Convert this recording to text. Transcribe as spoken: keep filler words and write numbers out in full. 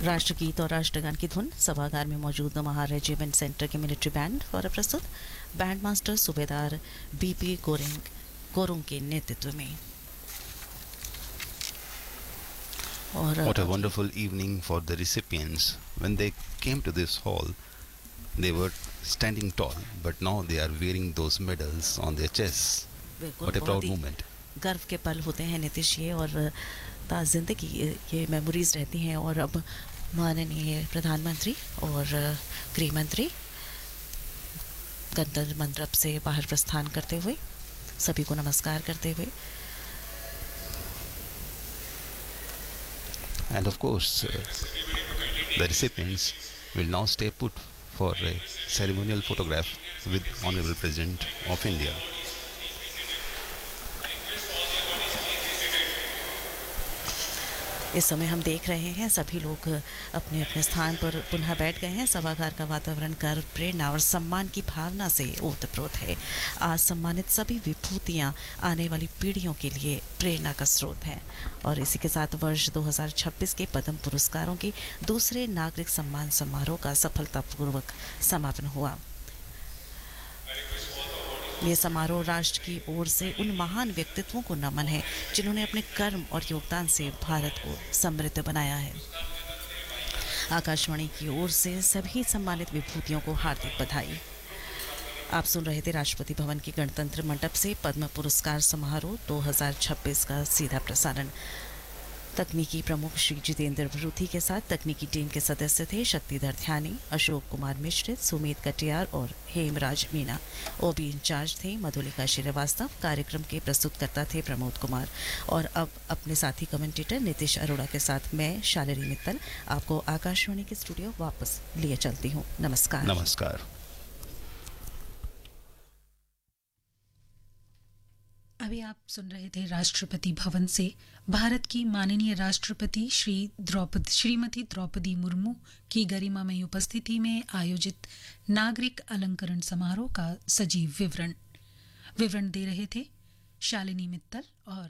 राष्ट्रगीत और राष्ट्रगान की धुन सभागार में मौजूद नौबहार रेजिमेंट सेंटर के मिलिट्री बैंड द्वारा प्रस्तुत बैंड मास्टर सूबेदार बीपी गोरेंग गोरुंग के नेतृत्व में। और What a wonderful evening for the recipients. When they came to this hall, they were standing tall, but now they are wearing those medals on their chests. What a proud moment. गर्व के पल होते हैं नीतीश ये, और ता जिंदगी ये मेमोरीज रहती हैं। और अब माननीय प्रधानमंत्री और गृह मंत्री गणतंत्र मंडप से बाहर प्रस्थान करते हुए सभी को नमस्कार करते हुए। And of course, uh, the recipients will now stay put for a ceremonial photograph with Honorable President of India. इस समय हम देख रहे हैं सभी लोग अपने अपने स्थान पर पुनः बैठ गए हैं। सभागार का वातावरण गर्व, प्रेरणा और सम्मान की भावना से ओतप्रोत है। आज सम्मानित सभी विभूतियां आने वाली पीढ़ियों के लिए प्रेरणा का स्रोत हैं। और इसी के साथ वर्ष दो हज़ार छब्बीस के पद्म पुरस्कारों के दूसरे नागरिक सम्मान समारोह का सफलतापूर्वक समापन हुआ। ये समारोह राष्ट्र की ओर से उन महान व्यक्तित्वों को नमन है जिन्होंने अपने कर्म और योगदान से भारत को समृद्ध बनाया है। आकाशवाणी की ओर से सभी सम्मानित विभूतियों को हार्दिक बधाई। आप सुन रहे थे राष्ट्रपति भवन के गणतंत्र मंडप से पद्म पुरस्कार समारोह दो हज़ार छब्बीस का सीधा प्रसारण। तकनीकी प्रमुख श्री जितेंद्र भरूथी के साथ तकनीकी टीम के सदस्य थे शक्तिधर ध्यानी, अशोक कुमार मिश्रित, सुमित कटियार और हेमराज मीना। ओबी इंचार्ज थे मधुलिका श्रीवास्तव। कार्यक्रम के प्रस्तुतकर्ता थे प्रमोद कुमार। और अब अपने साथी कमेंटेटर नीतीश अरोड़ा के साथ मैं शालिनी मित्तल आपको आकाशवाणी के स्टूडियो वापस लिए चलती हूँ। नमस्कार। नमस्कार। अभी आप सुन रहे थे राष्ट्रपति भवन से भारत की माननीय राष्ट्रपति श्री द्रौपदी श्रीमती द्रौपदी मुर्मू की गरिमामयी उपस्थिति में आयोजित नागरिक अलंकरण समारोह का सजीव विवरण विवरण दे रहे थे शालिनी मित्तल और